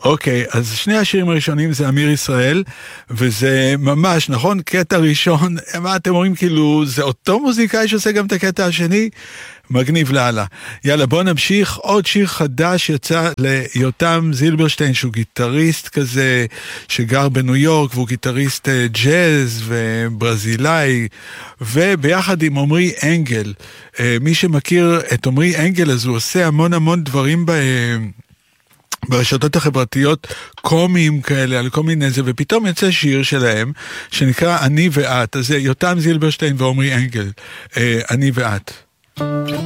אוקיי, אז שני השירים הראשונים זה אמיר ישראל, וזה ממש, נכון, קטע ראשון, מה אתם אומרים, כאילו, זה אותו מוזיקאי שעושה גם את הקטע השני? מגניב לאללה. יאללה, בוא נמשיך. עוד שיר חדש יצא ליותם זילברשטיין, שהוא גיטריסט כזה, שגר בניו יורק, והוא גיטריסט ג'אז וברזילאי, וביחד עם עומרי אנגל. מי שמכיר את עומרי אנגל, אז הוא עושה המון דברים ברשתות החברתיות, קומיים כאלה, על כל מיני זה, ופתאום יצא שיר שלהם, שנקרא אני ואת. אז זה יותם זילברשטיין ועומרי אנגל. אני ואת.